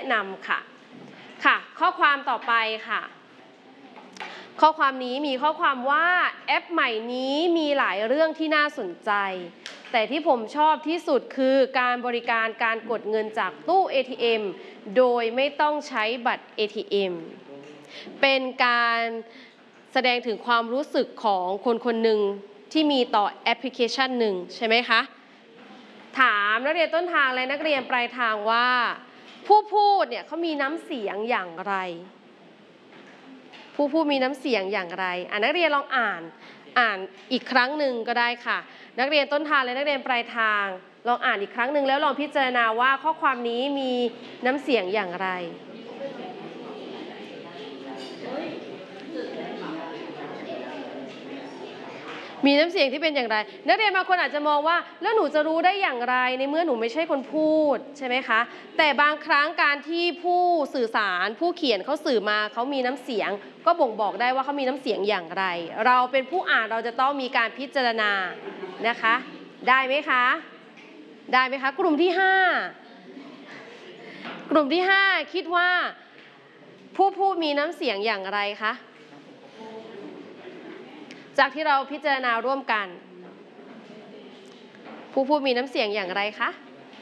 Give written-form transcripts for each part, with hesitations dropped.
นำค่ะข้อความต่อไปค่ะข้อความนี้มีข้อความว่าแอปใหม่นี้มีหลายเรื่องที่น่าสนใจแต่ที่ผมชอบที่สุดคือการบริการการกดเงินจากตู้ ATM โดยไม่ต้องใช้บัตร ATM เป็นการแสดงถึงความรู้สึกของคนคนหนึ่งที่มีต่อแอปพลิเคชันหนึ่งใช่ไหมคะถามนักเรียนต้นทางและนักเรียนปลายทางว่าผู้พูดเนี่ยเขามีน้ำเสียงอย่างไรผู้พูดมีน้ำเสียงอย่างไรนักเรียนลองอ่านอีกครั้งหนึ่งก็ได้ค่ะนักเรียนต้นทางและนักเรียนปลายทางลองอ่านอีกครั้งหนึ่งแล้วลองพิจารณาว่าข้อความนี้มีน้ำเสียงอย่างไรมีน้ำเสียงที่เป็นอย่างไรนักเรียนบางคนอาจจะมองว่าแล้วหนูจะรู้ได้อย่างไรในเมื่อหนูไม่ใช่คนพูดใช่ไหมคะแต่บางครั้งการที่ผู้สื่อสารผู้เขียนเขาสื่อมาเขามีน้ำเสียงก็บ่งบอกได้ว่าเขามีน้ำเสียงอย่างไรเราเป็นผู้อ่านเราจะต้องมีการพิจารณานะคะได้ไหมคะกลุ่มที่5คิดว่าผู้พูดมีน้ำเสียงอย่างไรคะจากที่เราพิจารณาร่วมกันผู้พูดมีน้ำเสียงอย่างไรคะ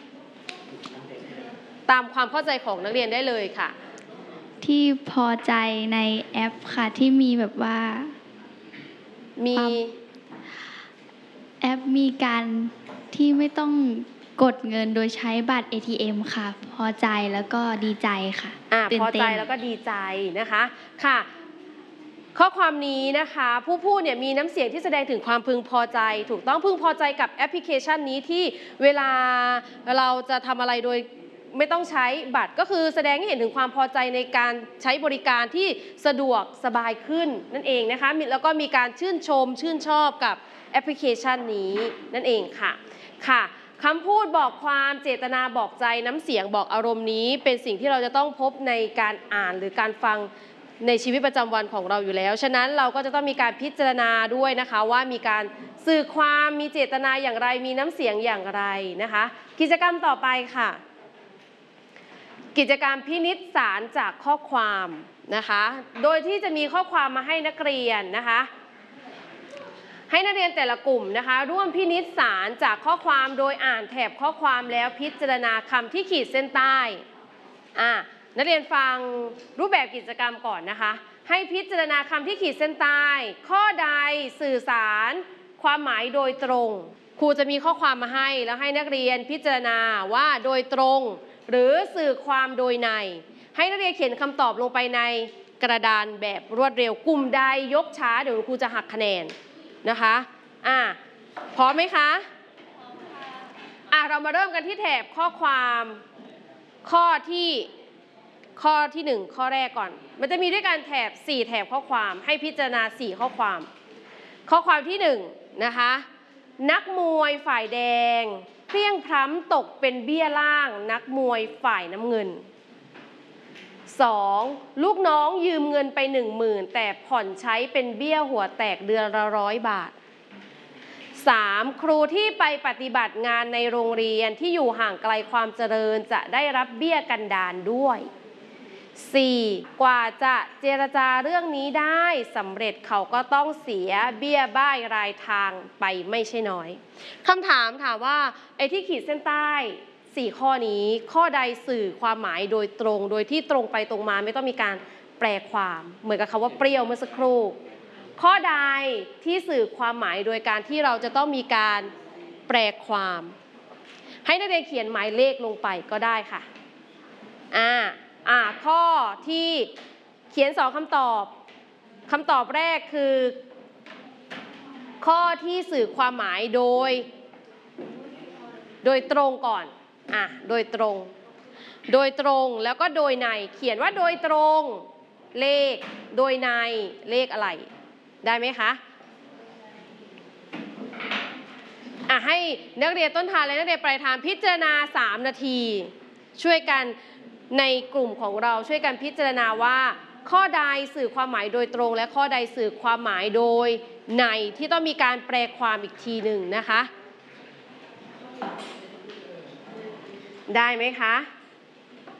ตามความเข้าใจของนักเรียนได้เลยค่ะที่พอใจในแอปค่ะที่มีแบบว่ามีแอปมีการที่ไม่ต้องกดเงินโดยใช้บัตร ATM ค่ะพอใจแล้วก็ดีใจค่ะพอใจแล้วก็ดีใจนะคะค่ะข้อความนี้นะคะผู้พูดเนี่ยมีน้ำเสียงที่แสดงถึงความพึงพอใจถูกต้องพึงพอใจกับแอปพลิเคชันนี้ที่เวลาเราจะทำอะไรโดยไม่ต้องใช้บัตรก็คือแสดงให้เห็นถึงความพอใจในการใช้บริการที่สะดวกสบายขึ้นนั่นเองนะคะแล้วก็มีการชื่นชอบกับแอปพลิเคชันนี้นั่นเองค่ะคำพูดบอกความเจตนาบอกใจน้ำเสียงบอกอารมณ์นี้เป็นสิ่งที่เราจะต้องพบในการอ่านหรือการฟังในชีวิตประจำวันของเราอยู่แล้วฉะนั้นเราก็จะต้องมีการพิจารณาด้วยนะคะว่ามีการสื่อความมีเจตนาอย่างไรมีน้ำเสียงอย่างไรนะคะกิจกรรมต่อไปค่ะกิจกรรมพินิจสารจากข้อความนะคะโดยที่จะมีข้อความมาให้นักเรียนนะคะให้นักเรียนแต่ละกลุ่มนะคะร่วมพินิจสารจากข้อความโดยอ่านแถบข้อความแล้วพิจารณาคำที่ขีดเส้นใต้นักเรียนฟังรูปแบบกิจกรรมก่อนนะคะให้พิจารณาคำที่ขีดเส้นใต้ข้อใดสื่อสารความหมายโดยตรงครูจะมีข้อความมาให้แล้วให้นักเรียนพิจารณาว่าโดยตรงหรือสื่อความโดยในให้นักเรียนเขียนคำตอบลงไปในกระดานแบบรวดเร็วกลุ่มใดยกช้าเดี๋ยวครูจะหักคะแนนนะคะพร้อมไหมคะเรามาเริ่มกันที่แถบข้อความข้อที่1ข้อแรกก่อนมันจะมีด้วยกันแถบ4แถบข้อความให้พิจารณา4ข้อความที่1นะคะนักมวยฝ่ายแดงเพลี้ยงพล้ำตกเป็นเบี้ยล่างนักมวยฝ่ายน้ำเงิน 2. ลูกน้องยืมเงินไป 10,000 แต่ผ่อนใช้เป็นเบี้ยหัวแตกเดือนละ100 บาท 3. ครูที่ไปปฏิบัติงานในโรงเรียนที่อยู่ห่างไกลความเจริญจะได้รับเบี้ยกันดารด้วย 4. กว่าจะเจรจาเรื่องนี้ได้สำเร็จเขาก็ต้องเสียเบี้ยบ้ายรายทางไปไม่ใช่น้อยคำถามว่าไอ้ที่ขีดเส้นใต้4ข้อนี้ข้อใดสื่อความหมายโดยตรงโดยที่ตรงไปตรงมาไม่ต้องมีการแปลความเหมือนกับคำว่าเปรี้ยวเมื่อสักครู่ข้อใดที่สื่อความหมายโดยการที่เราจะต้องมีการแปลความให้นักเรียนเขียนหมายเลขลงไปก็ได้ค่ะข้อที่เขียน2คำตอบแรกคือข้อที่สื่อความหมายโดยตรงก่อนโดยตรงแล้วก็โดยในเขียนว่าโดยตรงเลขโดยในเลขอะไรได้ไหมคะให้นักเรียนต้นทางและนักเรียนปลายทางพิจารณา3 นาทีช่วยกันในกลุ่มของเราช่วยกันพิจารณาว่าข้อใดสื่อความหมายโดยตรงและข้อใดสื่อความหมายโดยในที่ต้องมีการแปลความอีกทีหนึ่งนะคะได้ไหมคะ